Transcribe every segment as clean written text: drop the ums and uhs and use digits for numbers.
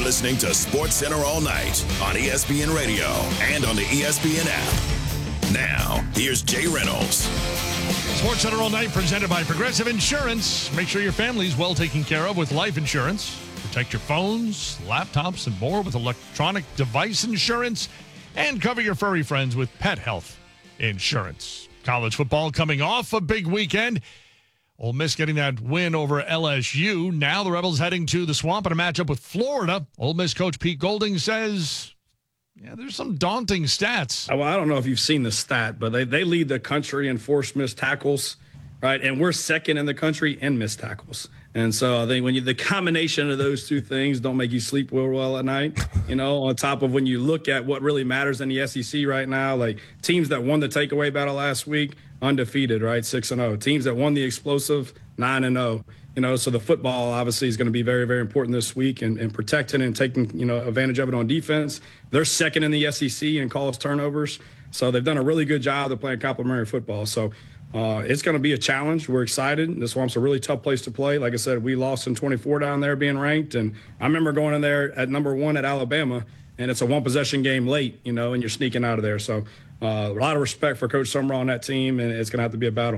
listening to SportsCenter All Night on ESPN Radio and on the ESPN app. Now, here's Jay Reynolds. SportsCenter All Night presented by Progressive Insurance. Make sure your family's well taken care of with life insurance. Protect your phones, laptops, and more with electronic device insurance. And cover your furry friends with pet health insurance. College football coming off a big weekend. Ole Miss getting that win over LSU. Now the Rebels heading to the Swamp in a matchup with Florida. Ole Miss coach Pete Golding says, there's some daunting stats. Well, I don't know if you've seen the stat, but they lead the country in forced missed tackles, right? And we're second in the country in missed tackles. And so I think the combination of those two things don't make you sleep well at night, on top of when you look at what really matters in the SEC right now, like teams that won the takeaway battle last week, undefeated, right? 6-0. Teams that won the explosive, 9-0. So the football obviously is going to be very, very important this week and protecting and taking, advantage of it on defense. They're second in the SEC in calls turnovers. So they've done a really good job of playing complementary football. So it's going to be a challenge. We're excited. The Swamp's a really tough place to play. Like I said, we lost in 24 down there being ranked. And I remember going in there at number 1 at Alabama, and it's a one-possession game late, and you're sneaking out of there. So a lot of respect for Coach Summerall on that team, and it's going to have to be a battle.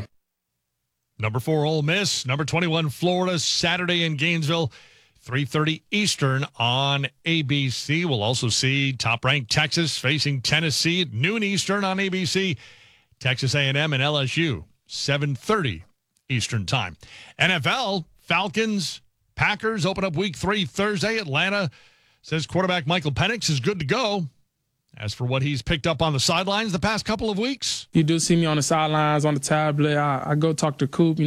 Number 4, Ole Miss. Number 21, Florida, Saturday in Gainesville, 3:30 Eastern on ABC. We'll also see top-ranked Texas facing Tennessee at noon Eastern on ABC. Texas A&M and LSU, 7:30 Eastern time. NFL, Falcons, Packers open up week 3 Thursday. Atlanta says quarterback Michael Penix is good to go. As for what he's picked up on the sidelines the past couple of weeks. You do see me on the sidelines, on the tablet. I go talk to Coop,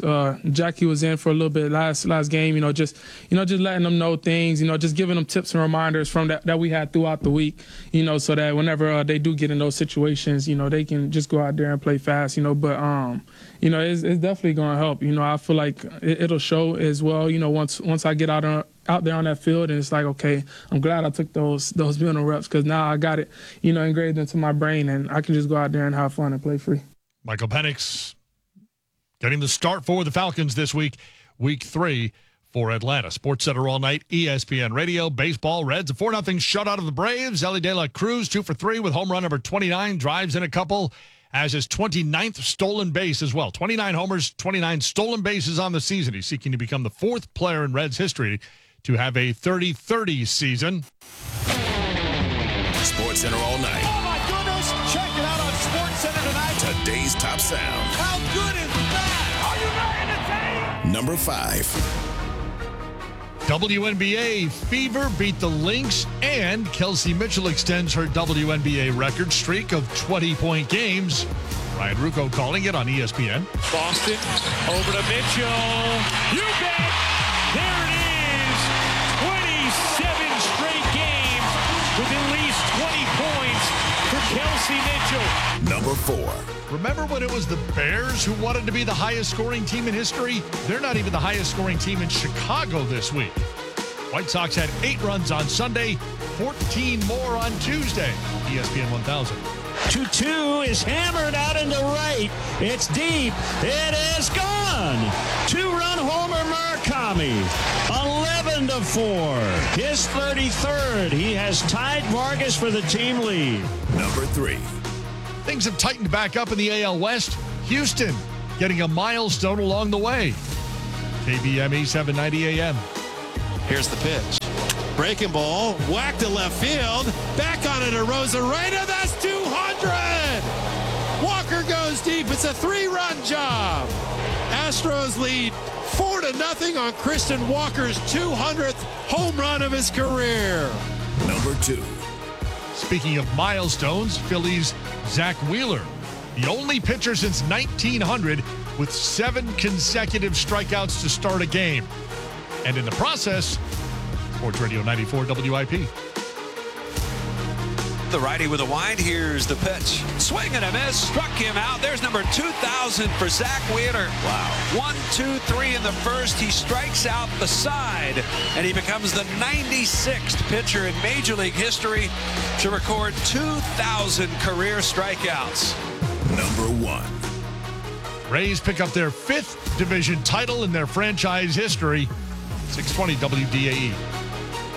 Jackie was in for a little bit last game, just letting them know things, just giving them tips and reminders from that we had throughout the week, so that whenever they do get in those situations, they can just go out there and play fast, but it's definitely going to help. I feel like it'll show as well, once I get out there on that field, and it's like, okay, I'm glad I took those mental reps because now I got it, engraved into my brain, and I can just go out there and have fun and play free. Michael Penix getting the start for the Falcons this week, week 3 for Atlanta. SportsCenter All Night, ESPN Radio, baseball, Reds, a 4-0 shutout of the Braves. Elly De La Cruz, 2 for 3 with home run number 29, drives in a couple, as his 29th stolen base as well. 29 homers, 29 stolen bases on the season. He's seeking to become the 4th player in Reds history to have a 30-30 season. SportsCenter All Night. Oh, my goodness. Check it out on SportsCenter tonight. Today's top sound. How good is that? Are you ready to take? Number 5. WNBA Fever beat the Lynx, and Kelsey Mitchell extends her WNBA record streak of 20-point games. Ryan Rucco calling it on ESPN. Boston over to Mitchell. You bet. There it is. 27 straight games with at least 20 points for Kelsey Mitchell. Number 4. Remember when it was the Bears who wanted to be the highest scoring team in history? They're not even the highest scoring team in Chicago this week. White Sox had 8 runs on Sunday, 14 more on Tuesday. ESPN 1000. 2-2 is hammered out into right. It's deep. It is gone. 2-run homer Murakami. 11-4. His 33rd. He has tied Vargas for the team lead. Number 3. Things have tightened back up in the AL West. Houston getting a milestone along the way. KBME 790 AM. Here's the pitch. Breaking ball, whacked to left field. Back on it, Arozarena. That's 200. Walker goes deep. It's a 3-run job. Astros lead 4-0 on Kristen Walker's 200th home run of his career. Number 2. Speaking of milestones, Phillies' Zach Wheeler, the only pitcher since 1900 with 7 consecutive strikeouts to start a game. And in the process, Sports Radio 94 WIP. The righty with a wind. Here's the pitch. Swing and a miss. Struck him out. There's number 2,000 for Zach Wheeler. Wow. 1, 2, 3 in the first. He strikes out the side, and he becomes the 96th pitcher in Major League history to record 2,000 career strikeouts. Number 1. Rays pick up their 5th division title in their franchise history. 620 WDAE.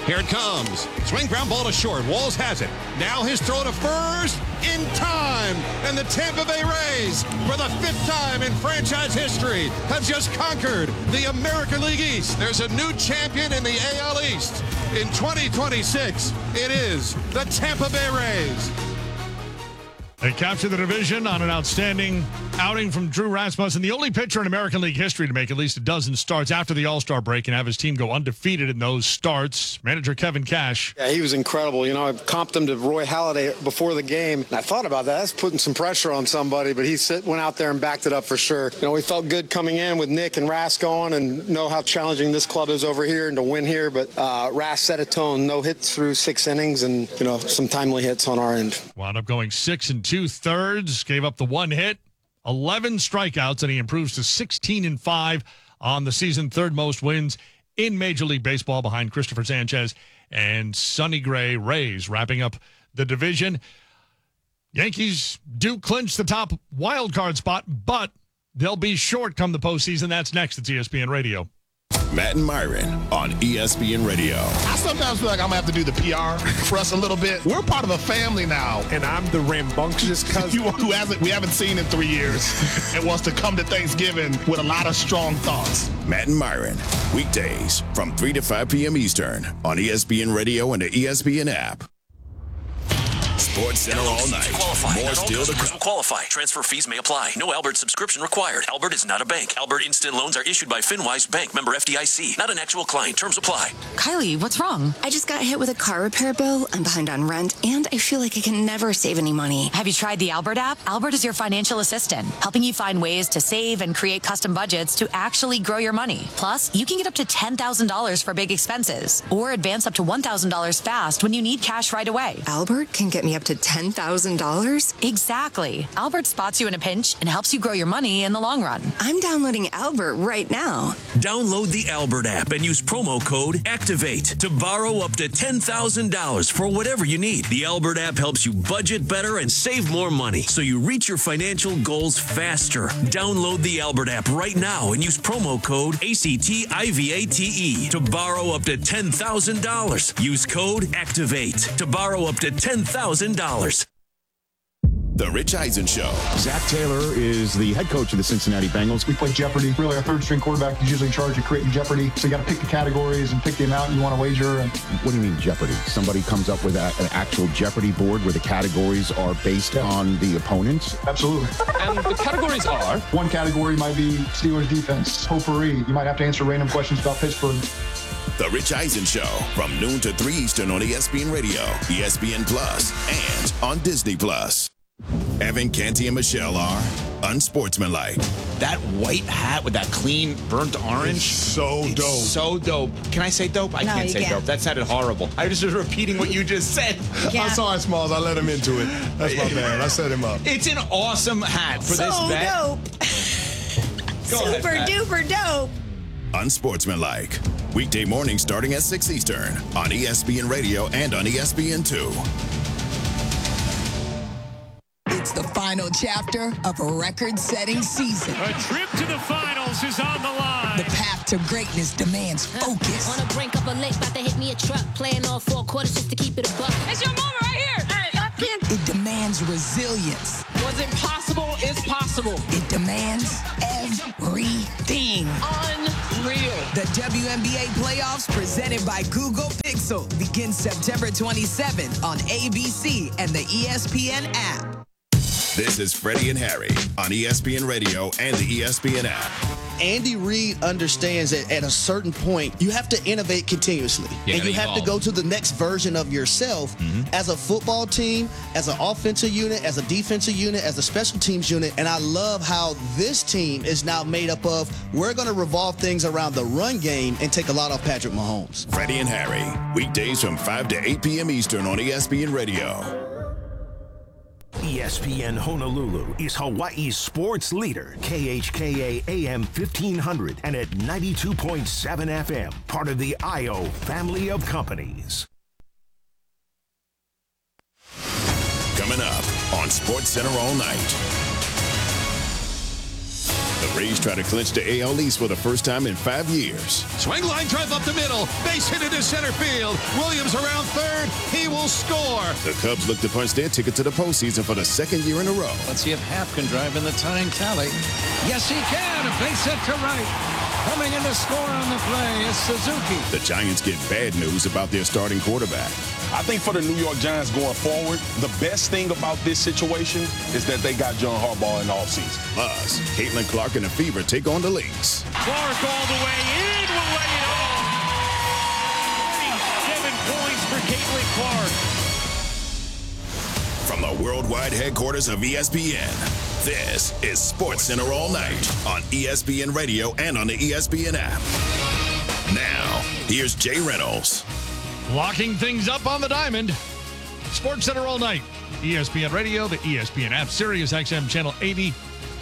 Here it comes. Swing ground ball to short. Walls has it. Now his throw to first in time. And the Tampa Bay Rays, for the 5th time in franchise history, have just conquered the American League East. There's a new champion in the AL East. In 2026, it is the Tampa Bay Rays. They captured the division on an outstanding outing from Drew Rasmussen, the only pitcher in American League history to make at least a dozen starts after the All-Star break and have his team go undefeated in those starts. Manager Kevin Cash. Yeah, he was incredible. You know, I comped him to Roy Halladay before the game. And I thought about that. That's putting some pressure on somebody, but he went out there and backed it up for sure. You know, we felt good coming in with Nick and Ras going and know how challenging this club is over here and to win here. But Ras set a tone. No hits through 6 innings and, you know, some timely hits on our end. Wound up going 6 2/3, gave up the 1 hit, 11 strikeouts, and he improves to 16-5 on the season, 3rd most wins in Major League Baseball behind Christopher Sanchez and Sonny Gray. Rays wrapping up the division. Yankees do clinch the top wild card spot, but they'll be short come the postseason. That's next. It's ESPN Radio. Matt and Myron on ESPN Radio. I sometimes feel like I'm going to have to do the PR for us a little bit. We're part of a family now. And I'm the rambunctious cousin who we haven't seen in 3 years and wants to come to Thanksgiving with a lot of strong thoughts. Matt and Myron, weekdays from 3 to 5 p.m. Eastern on ESPN Radio and the ESPN app. Sports Center all night. More still to come. Will qualify. Transfer fees may apply. No Albert subscription required. Albert is not a bank. Albert Instant Loans are issued by FinWise Bank, member FDIC. Not an actual client. Terms apply. Kylie, what's wrong? I just got hit with a car repair bill. I'm behind on rent, and I feel like I can never save any money. Have you tried the Albert app? Albert is your financial assistant, helping you find ways to save and create custom budgets to actually grow your money. Plus, you can get up to $10,000 for big expenses, or advance up to $1,000 fast when you need cash right away. Albert can get me up to $10,000? Exactly. Albert spots you in a pinch and helps you grow your money in the long run. I'm downloading Albert right now. Download the Albert app and use promo code ACTIVATE to borrow up to $10,000 for whatever you need. The Albert app helps you budget better and save more money so you reach your financial goals faster. Download the Albert app right now and use promo code ACTIVATE to borrow up to $10,000. Use code ACTIVATE to borrow up to $10,000. The Rich Eisen Show. Zach Taylor is the head coach of the Cincinnati Bengals. We play Jeopardy. Really, our 3rd string quarterback is usually in charge of creating Jeopardy. So you got to pick the categories and pick the amount you want to wager. And what do you mean Jeopardy? Somebody comes up with an actual Jeopardy board where the categories are based on the opponents? Absolutely. And the categories are? One category might be Steelers defense, potpourri. You might have to answer random questions about Pittsburgh. The Rich Eisen Show from noon to 3 Eastern on ESPN Radio, ESPN Plus, and on Disney Plus. Evan, Canty, and Michelle are unsportsmanlike. That white hat with that clean burnt orange. It's so dope. So dope. Can I say dope? I can't say dope. That sounded horrible. I was just repeating what you just said. Yeah. I'm sorry, Smalls. I let him into it. That's my bad. I set him up. It's an awesome hat for this bet. Dope. Super duper dope. Unsportsmanlike. Weekday morning starting at 6 Eastern on ESPN Radio and on ESPN2. It's the final chapter of a record-setting season. A trip to the finals is on the line. The path to greatness demands focus. On the brink of a lake, about to hit me a truck. Playing all 4 quarters just to keep it a buck. It's your moment right here. It demands resilience. What's impossible is possible. It demands everything. Unreal. The WNBA playoffs presented by Google Pixel begins September 27th on ABC and the ESPN app. This is Freddie and Harry on ESPN Radio and the ESPN app. Andy Reid understands that at a certain point, you have to innovate continuously. And you have to go to the next version of yourself as a football team, as an offensive unit, as a defensive unit, as a special teams unit. And I love how this team is now made up of, we're going to revolve things around the run game and take a lot off Patrick Mahomes. Freddie and Harry, weekdays from 5 to 8 p.m. Eastern on ESPN Radio. ESPN Honolulu is Hawaii's sports leader. KHKA AM 1500 and at 92.7 FM. Part of the IO family of companies. Coming up on Sports Center all night. The Rays try to clinch the AL East for the first time in 5 years. Swing line drive up the middle. Base hit into center field. Williams around third. He will score. The Cubs look to punch their ticket to the postseason for the second year in a row. Let's see if Happ can drive in the tying tally. Yes, he can. A base hit to right. Coming in to score on the play is Suzuki. The Giants get bad news about their starting quarterback. I think for the New York Giants going forward, the best thing about this situation is that they got John Harbaugh in the offseason. Plus, Caitlin Clark and the Fever take on the Lynx. Clark all the way in. Will lay it home. 37 points for Caitlin Clark. From the worldwide headquarters of ESPN, this is SportsCenter All Night on ESPN Radio and on the ESPN app. Now, here's Jay Reynolds. Locking things up on the diamond. SportsCenter All Night. ESPN Radio, the ESPN app, Sirius XM Channel 80.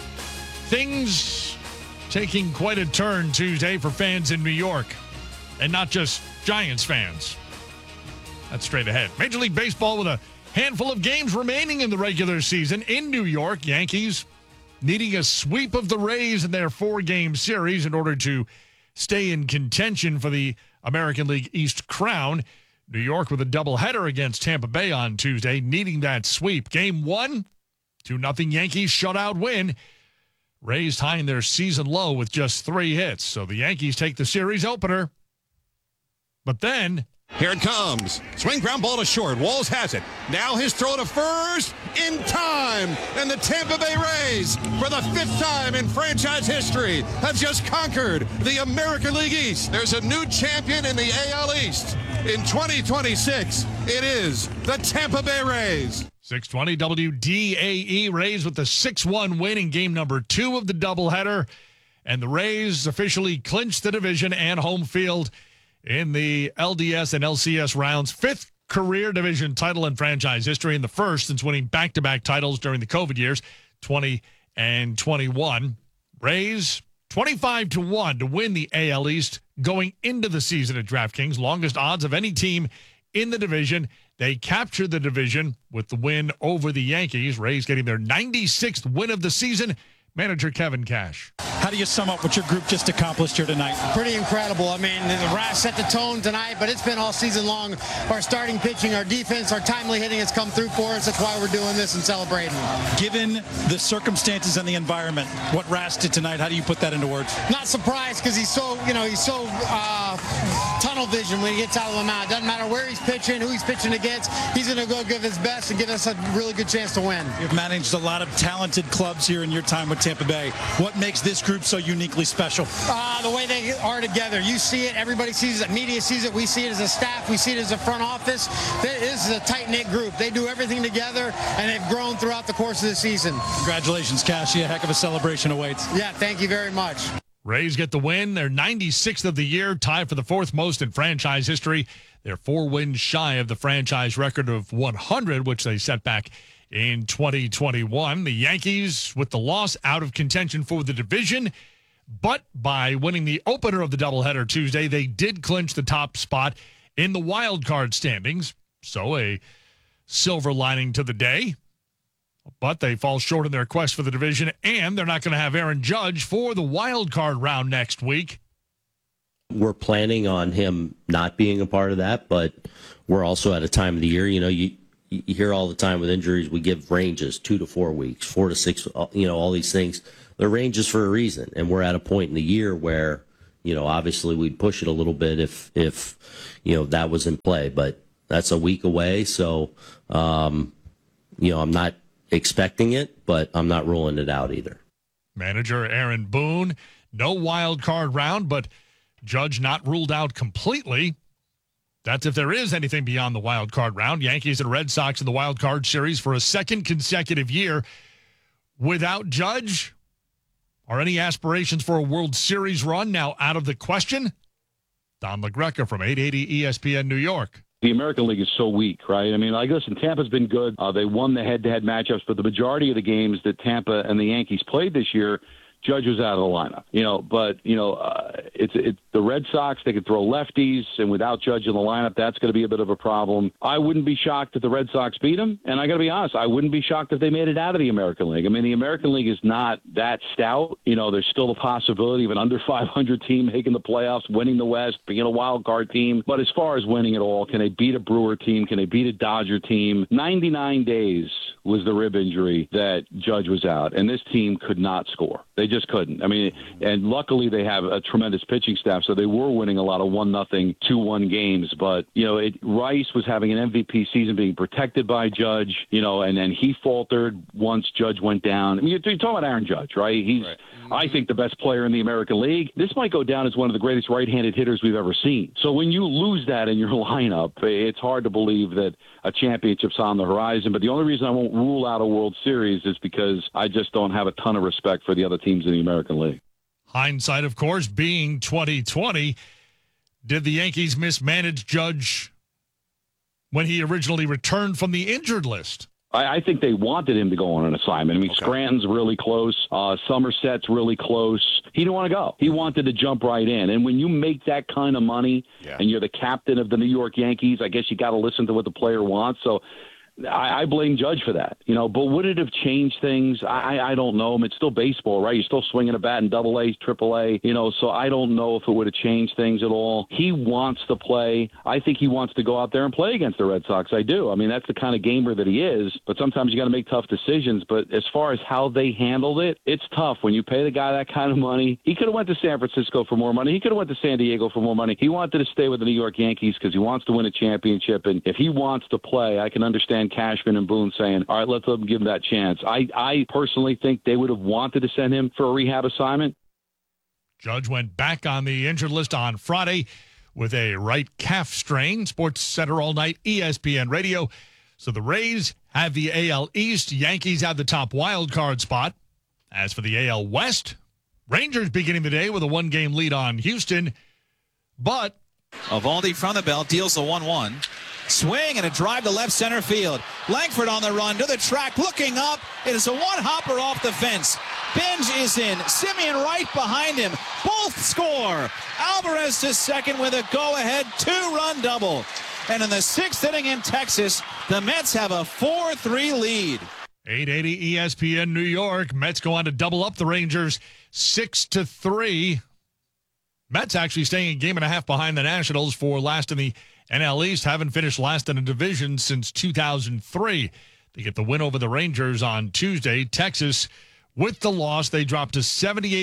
Things taking quite a turn Tuesday for fans in New York. And not just Giants fans. That's straight ahead. Major League Baseball with a handful of games remaining in the regular season in New York. Yankees needing a sweep of the Rays in their 4-game series in order to stay in contention for the American League East crown. New York with a doubleheader against Tampa Bay on Tuesday, needing that sweep. Game 1, 2-0 Yankees shutout win. Rays tying their season low with just 3 hits. So the Yankees take the series opener. But then here it comes. Swing ground ball to short. Walls has it. Now his throw to first in time. And the Tampa Bay Rays, for the 5th time in franchise history, have just conquered the American League East. There's a new champion in the AL East. In 2026, it is the Tampa Bay Rays. 620 WDAE Rays with the 6-1 win in game number 2 of the doubleheader. And the Rays officially clinched the division and home field in the LDS and LCS rounds. 5th career division title in franchise history, and the first since winning back-to-back titles during the COVID years, 20 and 21. Rays 25-1 to win the AL East going into the season at DraftKings. Longest odds of any team in the division. They captured the division with the win over the Yankees. Rays getting their 96th win of the season. Manager Kevin Cash. How do you sum up what your group just accomplished here tonight? Pretty incredible. I mean, the Ras set the tone tonight, but it's been all season long. Our starting pitching, our defense, our timely hitting has come through for us. That's why we're doing this and celebrating. Given the circumstances and the environment, what Ras did tonight, how do you put that into words? Not surprised, because he's so tunnel vision when he gets out of the mound. Doesn't matter where he's pitching, who he's pitching against. He's going to go give his best and give us a really good chance to win. You've managed a lot of talented clubs here in your time with Tampa Bay. What makes this group so uniquely special? The way they are together. You see it. Everybody sees it. Media sees it. We see it as a staff. We see it as a front office. This is a tight-knit group. They do everything together, and they've grown throughout the course of the season. Congratulations, Cashy. A heck of a celebration awaits. Yeah, thank you very much. Rays get the win. They're 96th of the year, tied for the 4th most in franchise history. They're 4 wins shy of the franchise record of 100, which they set back in 2021. The Yankees, with the loss, out of contention for the division. But by winning the opener of the doubleheader Tuesday, they did clinch the top spot in the wild card standings. So a silver lining to the day. But they fall short in their quest for the division, and they're not going to have Aaron Judge for the wild card round next week. We're planning on him not being a part of that, but we're also at a time of the year, you hear all the time with injuries, we give ranges 2 to 4 weeks, 4 to 6, all these things. They're ranges for a reason. And we're at a point in the year where, obviously we'd push it a little bit if that was in play, but that's a week away. So, I'm not expecting it, but I'm not ruling it out either. Manager Aaron Boone, no wild card round, but Judge not ruled out completely. That's if there is anything beyond the wild card round. Yankees and Red Sox in the wild card series for a 2nd consecutive year. Without Judge, are any aspirations for a World Series run now out of the question? Don LaGreca from 880 ESPN New York. The American League is so weak, right? I mean, listen, Tampa's been good. They won the head-to-head matchups, but the majority of the games that Tampa and the Yankees played this year, Judge was out of the lineup. But it's the Red Sox. They could throw lefties, and without Judge in the lineup, that's going to be a bit of a problem. I wouldn't be shocked if the Red Sox beat them, and I got to be honest, I wouldn't be shocked if they made it out of the American League. I mean, the American League is not that stout. There's still the possibility of an under 500 team making the playoffs, winning the West, being a wild card team. But as far as winning it all, can they beat a Brewer team? Can they beat a Dodger team? 99 days was the rib injury that Judge was out, and this team could not score. They just couldn't. I mean, and luckily they have a tremendous pitching staff, so they were winning a lot of 1-0, 2-1 games. But, Rice was having an MVP season, being protected by Judge, and then he faltered once Judge went down. I mean, you're talking about Aaron Judge, right? He's, right. I think, the best player in the American League. This might go down as one of the greatest right-handed hitters we've ever seen. So when you lose that in your lineup, it's hard to believe that a championship's on the horizon. But the only reason I won't rule out a World Series is because I just don't have a ton of respect for the other teams in the American League. Hindsight, of course, being 2020. Did the Yankees mismanage Judge when he originally returned from the injured list? I think they wanted him to go on an assignment. I mean, okay. Scranton's really close. Somerset's really close. He didn't want to go. He wanted to jump right in. And when you make that kind of money and you're the captain of the New York Yankees, I guess you got to listen to what the player wants. So I blame Judge for that, but would it have changed things? I don't know. I mean, it's still baseball, right? You're still swinging a bat in AA, AAA, so I don't know if it would have changed things at all. He wants to play. I think he wants to go out there and play against the Red Sox. I do. I mean, that's the kind of gamer that he is, but sometimes you got to make tough decisions. But as far as how they handled it, it's tough when you pay the guy that kind of money. He could have went to San Francisco for more money. He could have went to San Diego for more money. He wanted to stay with the New York Yankees because he wants to win a championship. And if he wants to play, I can understand Cashman and Boone saying, all right, let's let him give him that chance. I personally think they would have wanted to send him for a rehab assignment. Judge went back on the injured list on Friday with a right calf strain. Sports Center all night, ESPN Radio. So the Rays have the AL East. Yankees have the top wild card spot. As for the AL West, Rangers beginning the day with a 1-game lead on Houston. But Eovaldi from the belt deals the 1-1. Swing and a drive to left center field. Langford on the run to the track, looking up. It is a one-hopper off the fence. Binge is in. Simeon right behind him. Both score. Alvarez to second with a go-ahead 2-run double. And in the 6th inning in Texas, the Mets have a 4-3 lead. 880 ESPN New York. Mets go on to double up the Rangers 6-3. Mets actually staying a game and a half behind the Nationals for last in the NL East. Haven't finished last in a division since 2003. They get the win over the Rangers on Tuesday. Texas, with the loss, they dropped to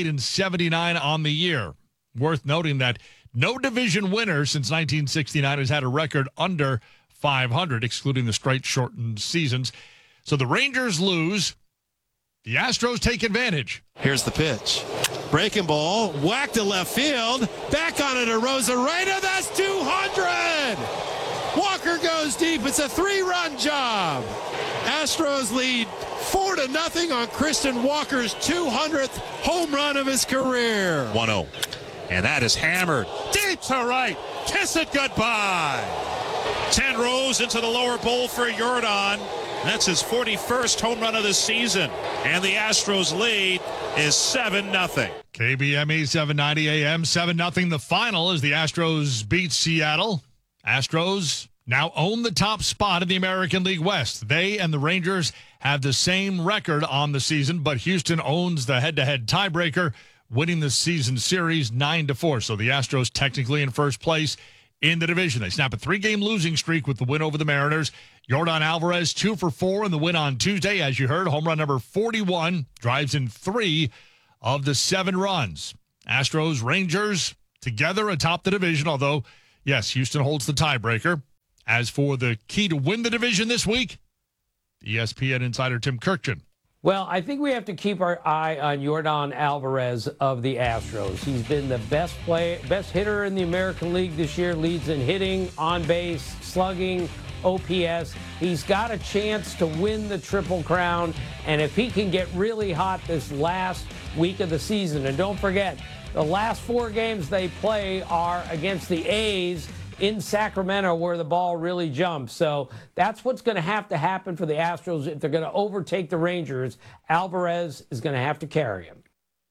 78-79 on the year. Worth noting that no division winner since 1969 has had a record under 500, excluding the straight shortened seasons. So the Rangers lose. The Astros take advantage. Here's the pitch. Breaking ball, whack to left field. Back on it, Arozarena. That's 200. Walker goes deep. It's a 3-run job. Astros lead 4-0 on Christian Walker's 200th home run of his career. 1-0. And that is hammered deep to right. Kiss it goodbye. 10 rows into the lower bowl for Yordan. That's his 41st home run of the season. And the Astros lead is 7-0. KBME 790 AM, 7-0 the final as the Astros beat Seattle. Astros now own the top spot in the American League West. They and the Rangers have the same record on the season, but Houston owns the head-to-head tiebreaker, winning the season series 9-4. So the Astros technically in first place in the division. They snap a 3-game losing streak with the win over the Mariners. Yordan Alvarez 2 for 4 in the win on Tuesday. As you heard, home run number 41, drives in 3 of the 7 runs. Astros, Rangers together atop the division, although, yes, Houston holds the tiebreaker. As for the key to win the division this week, ESPN insider Tim Kurkjian. Well, I think we have to keep our eye on Yordan Alvarez of the Astros. He's been the best hitter in the American League this year, leads in hitting, on base, slugging, OPS. He's got a chance to win the Triple Crown, and if he can get really hot this last week of the season, and don't forget, the last 4 games they play are against the A's in Sacramento, where the ball really jumps. So that's what's going to happen for the Astros if they're going to overtake the Rangers. Alvarez is going to have to carry him.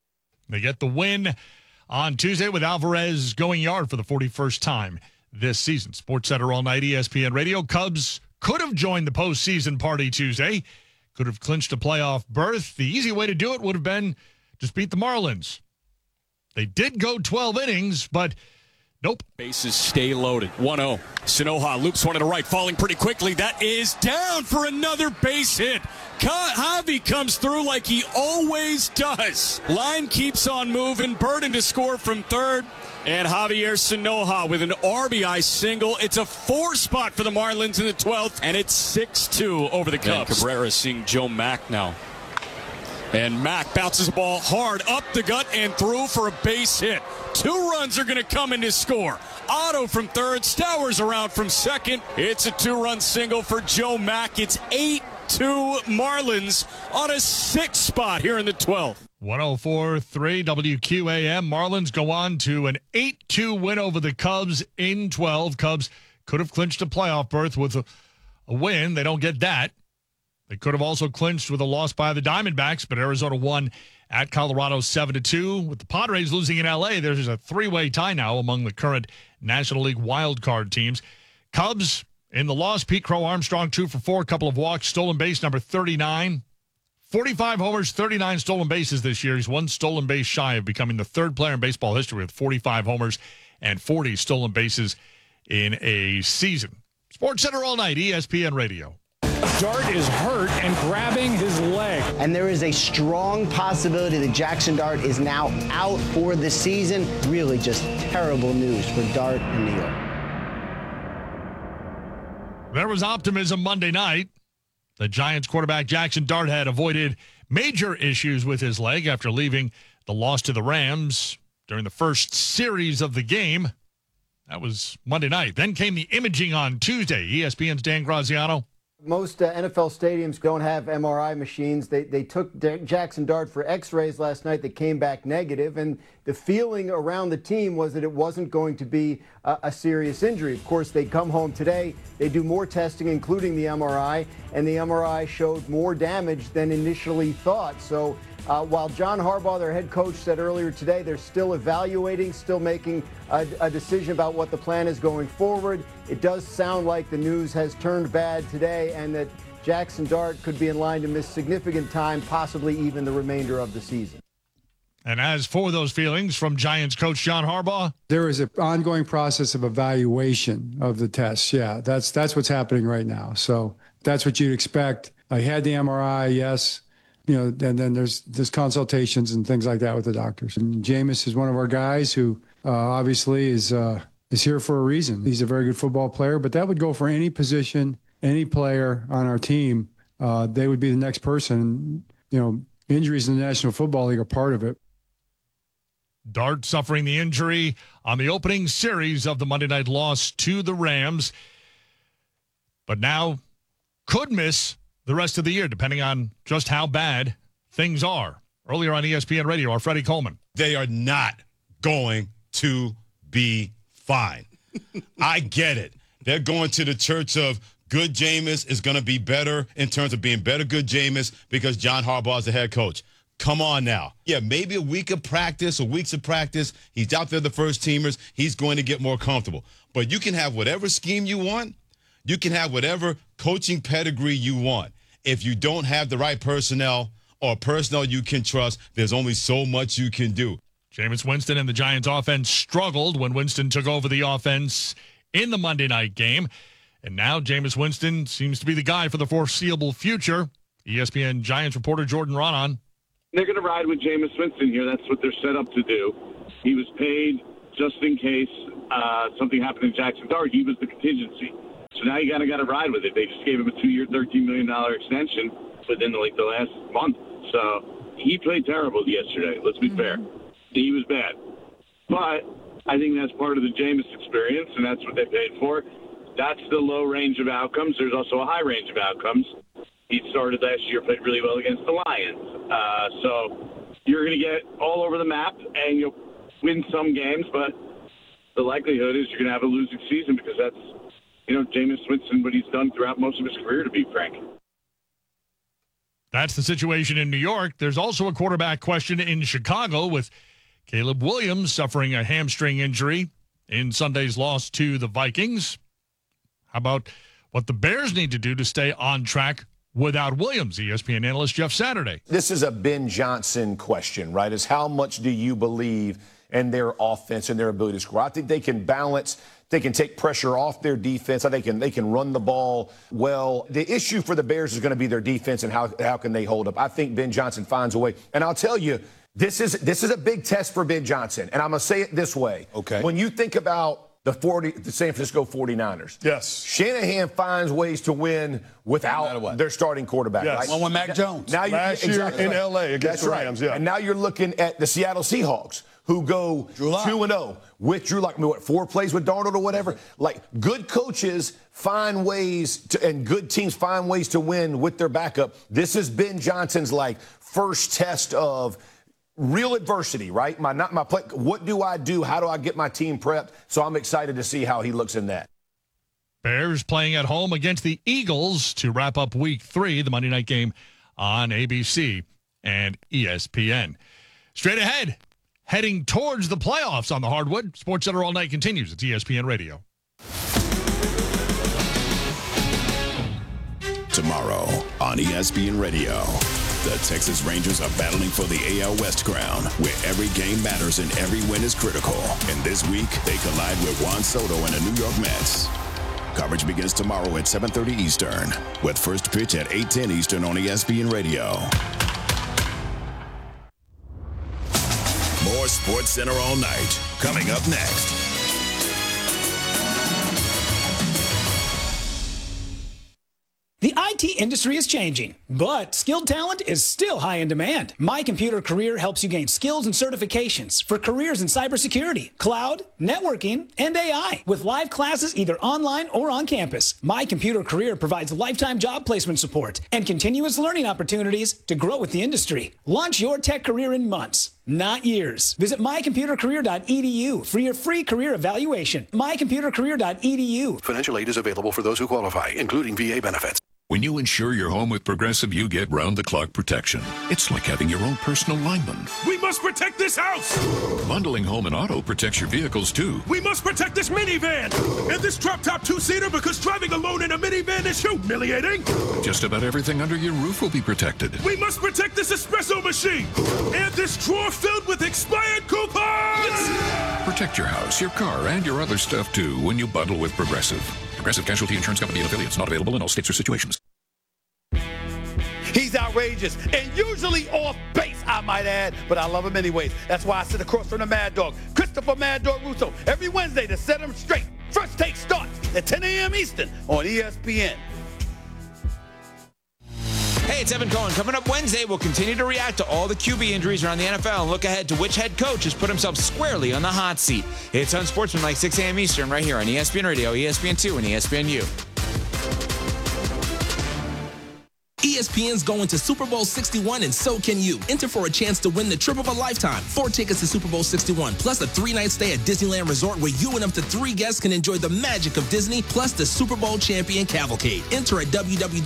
They get the win on Tuesday with Alvarez going yard for the 41st time this season. SportsCenter all night, ESPN Radio. Cubs could have joined the postseason party Tuesday, could have clinched a playoff berth. The easy way to do it would have been just beat the Marlins. They did go 12 innings, but nope. Bases stay loaded. 1-0. Sinoha loops one to the right, falling pretty quickly. That is down for another base hit. Javi comes through like he always does. Line keeps on moving. Burden to score from third. And Javier Sinoha with an RBI single. It's a 4 spot for the Marlins in the 12th, and it's 6-2 over the Cubs. And Cabrera seeing Joe Mack now. And Mack bounces the ball hard up the gut and through for a base hit. 2 runs are going to come in to score. Otto from third, Stowers around from second. It's a 2-run single for Joe Mack. It's 8-2 Marlins on a 6 spot here in the 12th. 104.3 WQAM. Marlins go on to an 8-2 win over the Cubs in 12. Cubs could have clinched a playoff berth with a win. They don't get that. They could have also clinched with a loss by the Diamondbacks, but Arizona won at Colorado 7-2. With the Padres losing in L.A., there's a 3-way tie now among the current National League wildcard teams. Cubs in the loss, Pete Crow Armstrong 2 for 4, a couple of walks, stolen base number 39. 45 homers, 39 stolen bases this year. He's 1 stolen base shy of becoming the 3rd player in baseball history with 45 homers and 40 stolen bases in a season. SportsCenter all night, ESPN Radio. Dart is hurt and grabbing his leg. And there is a strong possibility that Jackson Dart is now out for the season. Really just terrible news for Dart in New York. There was optimism Monday night. The Giants quarterback Jackson Dart had avoided major issues with his leg after leaving the loss to the Rams during the first series of the game. That was Monday night. Then came the imaging on Tuesday. ESPN's Dan Graziano. Most NFL stadiums don't have MRI machines. They took Jackson Dart for x-rays last night that came back negative, and the feeling around the team was that it wasn't going to be a serious injury. Of course, they come home today, they do more testing, including the MRI, and the MRI showed more damage than initially thought. So while John Harbaugh, their head coach, said earlier today they're still evaluating, still making a decision about what the plan is going forward, it does sound like the news has turned bad today and that Jackson Dart could be in line to miss significant time, possibly even the remainder of the season. And as for those feelings from Giants coach John Harbaugh? There is an ongoing process of evaluation of the tests. Yeah, that's what's happening right now. So that's what you'd expect. I had the MRI, yes. You know, and then there's consultations and things like that with the doctors. And Jameis is one of our guys who obviously is here for a reason. He's a very good football player, but that would go for any position, any player on our team. They would be the next person. You know, injuries in the National Football League are part of it. Dart suffering the injury on the opening series of the Monday night loss to the Rams, but now could miss the rest of the year, depending on just how bad things are. Earlier on ESPN Radio, our Freddie Coleman. They are not going to be fine. I get it. They're going to the church of good Jameis is going to be better in terms of being better good Jameis because John Harbaugh is the head coach. Come on now. Yeah, maybe a week of practice or weeks of practice. He's out there, the first teamers. He's going to get more comfortable. But you can have whatever scheme you want. You can have whatever coaching pedigree you want. If you don't have the right personnel or personnel you can trust, there's only so much you can do. Jameis Winston and the Giants offense struggled when Winston took over the offense in the Monday night game. And now Jameis Winston seems to be the guy for the foreseeable future. ESPN Giants reporter Jordan Ronan. They're going to ride with Jameis Winston here. That's what they're set up to do. He was paid just in case something happened to Jackson Dart. He was the contingency. So now you got to ride with it. They just gave him a 2-year, $13 million extension within the last month. So he played terrible yesterday. Let's be fair. He was bad. But I think that's part of the Jameis experience, and that's what they paid for. That's the low range of outcomes. There's also a high range of outcomes. He started last year, played really well against the Lions. So you're going to get all over the map, and you'll win some games, but the likelihood is you're going to have a losing season because that's, Jameis Winston, what he's done throughout most of his career, to be frank. That's the situation in New York. There's also a quarterback question in Chicago with Caleb Williams suffering a hamstring injury in Sunday's loss to the Vikings. How about what the Bears need to do to stay on track without Williams? ESPN analyst Jeff Saturday. This is a Ben Johnson question, right? Is how much do you believe in their offense and their ability to score? I think they can balance. They can take pressure off their defense. I think they can run the ball well. The issue for the Bears is going to be their defense and how can they hold up. I think Ben Johnson finds a way. And I'll tell you, this is a big test for Ben Johnson. And I'm going to say it this way. Okay. When you think about the San Francisco 49ers. Yes. Shanahan finds ways to win without their starting quarterback. Yes. Right? One with Mac Jones. Now Last year in L.A. against the Rams, yeah. And now you're looking at the Seattle Seahawks, who go 2-0 with Drew Lock. 4 plays with Darnold or whatever. Like, good coaches find ways to, and good teams find ways to win with their backup. This is Ben Johnson's, first test of real adversity, right? What do I do? How do I get my team prepped? So I'm excited to see how he looks in that. Bears playing at home against the Eagles to wrap up Week 3, the Monday night game on ABC and ESPN. Straight ahead, heading towards the playoffs on the hardwood. SportsCenter All Night continues. It's ESPN Radio. Tomorrow on ESPN Radio, the Texas Rangers are battling for the AL West crown, where every game matters and every win is critical. And this week, they collide with Juan Soto and the New York Mets. Coverage begins tomorrow at 7:30 Eastern, with first pitch at 8:10 Eastern on ESPN Radio. More SportsCenter All Night coming up next. The IT industry is changing, but skilled talent is still high in demand. My Computer Career helps you gain skills and certifications for careers in cybersecurity, cloud, networking, and AI, with live classes either online or on campus. My Computer Career provides lifetime job placement support and continuous learning opportunities to grow with the industry. Launch your tech career in months, not years. Visit mycomputercareer.edu for your free career evaluation. mycomputercareer.edu. Financial aid is available for those who qualify, including VA benefits. When you insure your home with Progressive, you get round-the-clock protection. It's like having your own personal lineman. We must protect this house! Bundling home and auto protects your vehicles, too. We must protect this minivan! And this drop-top two-seater, because driving alone in a minivan is humiliating! Just about everything under your roof will be protected. We must protect this espresso machine! And this drawer filled with expired coupons! Protect your house, your car, and your other stuff, too, when you bundle with Progressive. Progressive Casualty Insurance Company and affiliates. Not available in all states or situations. He's outrageous and usually off base, I might add, but I love him anyways. That's why I sit across from the Mad Dog, Christopher Mad Dog Russo, every Wednesday to set him straight. First Take starts at 10 a.m. Eastern on ESPN. Hey, it's Evan Cohen. Coming up Wednesday, we'll continue to react to all the QB injuries around the NFL and look ahead to which head coach has put himself squarely on the hot seat. It's Unsportsmanlike, 6 a.m. Eastern, right here on ESPN Radio, ESPN2, and ESPNU. ESPN's going to Super Bowl 61, and so can you. Enter for a chance to win the trip of a lifetime. 4 tickets to Super Bowl 61, plus a 3-night stay at Disneyland Resort where you and up to 3 guests can enjoy the magic of Disney, plus the Super Bowl champion cavalcade. Enter at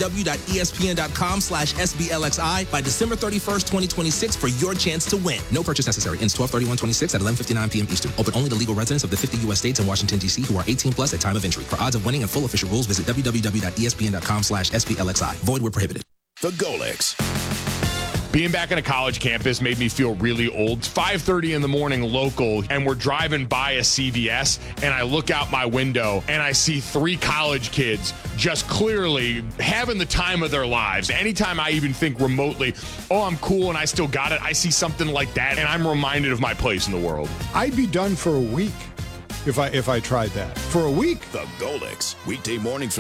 www.espn.com/SBLXI by December 31st, 2026 for your chance to win. No purchase necessary. Ends 12/31/26 at 11:59 p.m. Eastern. Open only to legal residents of the 50 U.S. states and Washington, D.C. who are 18 plus at time of entry. For odds of winning and full official rules, visit www.espn.com/SBLXI. Void where prohibited. The Golix. Being back on a college campus made me feel really old. It's 5:30 in the morning local, and we're driving by a CVS, and I look out my window, and I see 3 college kids just clearly having the time of their lives. Anytime I even think remotely, oh, I'm cool and I still got it, I see something like that, and I'm reminded of my place in the world. I'd be done for a week if I tried that. For a week. The Golix. Weekday mornings from